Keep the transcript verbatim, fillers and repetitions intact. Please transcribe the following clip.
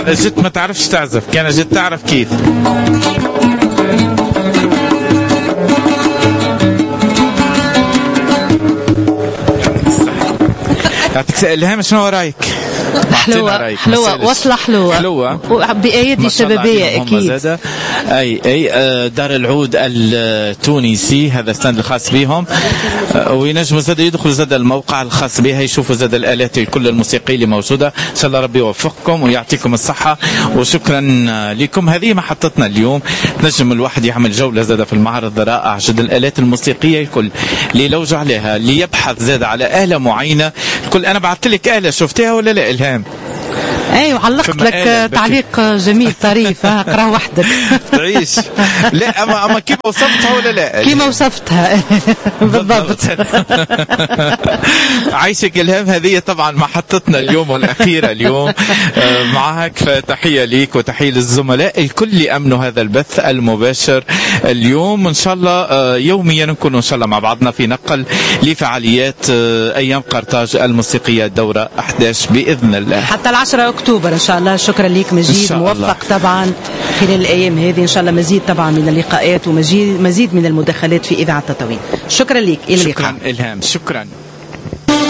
طبعا اجت ما تعرفش تعزف، كان اجت تعرف كيف. يعطيك الهام. شنو رايك؟ حلوة حلوة وصلة حلوة حلوة بأيدي شبابية أكيد. أي أي دار العود التونسي هذا ستاند الخاص بهم، وينجموا زاد يدخلوا زاد الموقع الخاص بها يشوفوا زاد الآلات كل الموسيقية اللي موجودة. إن شاء الله ربي يوفقكم ويعطيكم الصحة، وشكرا لكم. هذه محطتنا اليوم. نجم الواحد يعمل جولة زاد في المعرض رائع جدا، الآلات الموسيقية الكل اللي يلوج عليها، اللي يبحث زاد على آلة معينة الكل. أنا بعثت لك آلة شفتها ولا لا إلهام؟ اي وعلقت لك تعليق جميل طريف، اقراه وحدك تعيش. لا اما اما كيف وصفتها ولا لا؟ كيف وصفتها بالضبط. عايشك الهام. هذه طبعا محطتنا اليوم والاخيره اليوم معك، فتحيه ليك وتحيه للزملاء الكل اللي امنوا هذا البث المباشر اليوم. ان شاء الله يوميا نكون ان شاء الله مع بعضنا في نقل لفعاليات ايام قرطاج الموسيقيه الدوره أحد عشر باذن الله حتى العشرة أكتوبر إن شاء الله. شكرا لك مجيد، موفق طبعا خلال الأيام هذه إن شاء الله. مزيد طبعا من اللقاءات ومزيد مزيد من المداخلات في إذاعة تطاوين. شكرا لك. إلى اللقاء. شكرا إلهام. شكرا.